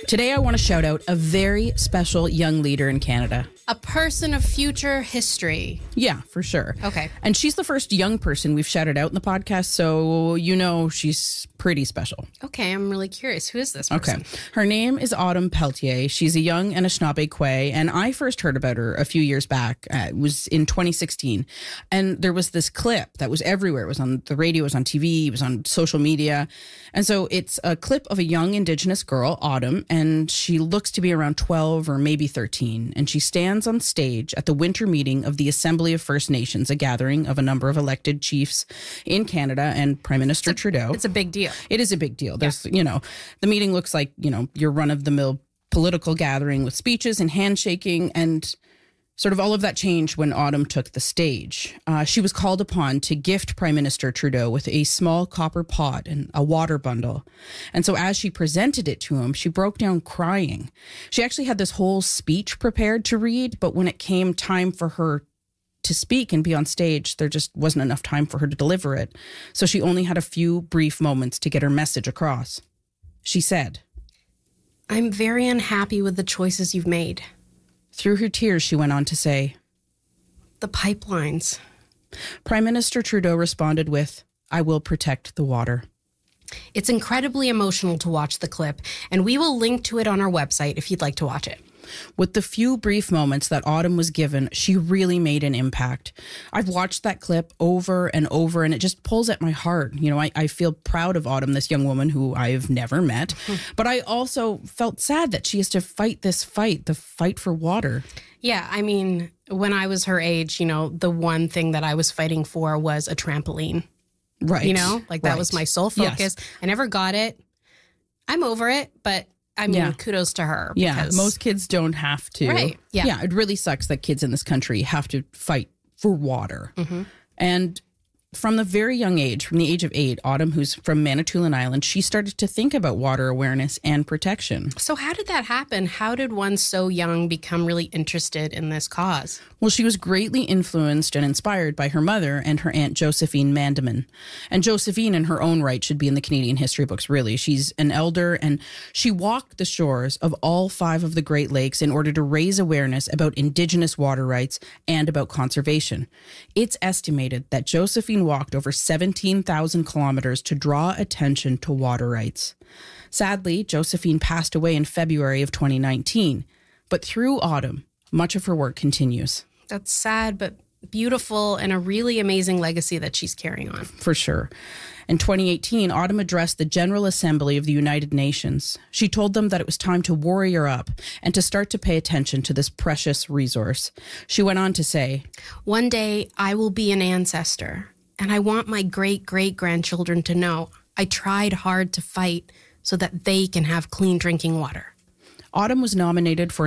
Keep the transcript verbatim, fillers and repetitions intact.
Today, I want to shout out a very special young leader in Canada. A person of future history. Yeah, for sure. Okay. And she's the first young person we've shouted out in the podcast, so you know she's pretty special. Okay, I'm really curious. Who is this person? Okay. Her name is Autumn Peltier. She's a young Anishinaabe Kwe, and I first heard about her a few years back. Uh, it was in twenty sixteen. And there was this clip that was everywhere. It was on the radio, it was on T V, it was on social media. And so it's a clip of a young Indigenous girl, Autumn, and she looks to be around twelve or maybe thirteen. And she stands on stage at the winter meeting of the Assembly of First Nations, a gathering of a number of elected chiefs in Canada and Prime Minister it's a, Trudeau. It's a big deal. It is a big deal. There's, yeah. you know, the meeting looks like, you know, your run-of-the-mill political gathering with speeches and handshaking, and sort of all of that changed when Autumn took the stage. Uh, she was called upon to gift Prime Minister Trudeau with a small copper pot and a water bundle. And so as she presented it to him, she broke down crying. She actually had this whole speech prepared to read, but when it came time for her to speak and be on stage, there just wasn't enough time for her to deliver it. So she only had a few brief moments to get her message across. She said, "I'm very unhappy with the choices you've made." Through her tears, she went on to say, "The pipelines." Prime Minister Trudeau responded with, "I will protect the water." It's incredibly emotional to watch the clip, and we will link to it on our website if you'd like to watch it. With the few brief moments that Autumn was given, she really made an impact. I've watched that clip over and over, and it just pulls at my heart. You know, I, I feel proud of Autumn, this young woman who I've never met, but I also felt sad that she has to fight this fight, the fight for water. Yeah, I mean, when I was her age, you know, the one thing that I was fighting for was a trampoline. Right. You know, like that right. was my sole focus. Yes. I never got it. I'm over it, but I mean, yeah. kudos to her. Yeah, most kids don't have to. Right. Yeah. Yeah, it really sucks that kids in this country have to fight for water. Mm-hmm. And from the very young age, from the age of eight, Autumn, who's from Manitoulin Island, she started to think about water awareness and protection. So how did that happen? How did one so young become really interested in this cause? Well, she was greatly influenced and inspired by her mother and her aunt Josephine Mandeman. And Josephine, in her own right, should be in the Canadian history books, really. She's an elder, and she walked the shores of all five of the Great Lakes in order to raise awareness about Indigenous water rights and about conservation. It's estimated that Josephine walked over seventeen thousand kilometers to draw attention to water rights. Sadly, Josephine passed away in February of twenty nineteen, but through Autumn, much of her work continues. That's sad, but beautiful, and a really amazing legacy that she's carrying on. For sure. In twenty eighteen, Autumn addressed the General Assembly of the United Nations. She told them that it was time to warrior up and to start to pay attention to this precious resource. She went on to say, "One day I will be an ancestor, and I want my great-great-grandchildren to know I tried hard to fight so that they can have clean drinking water." Autumn was nominated for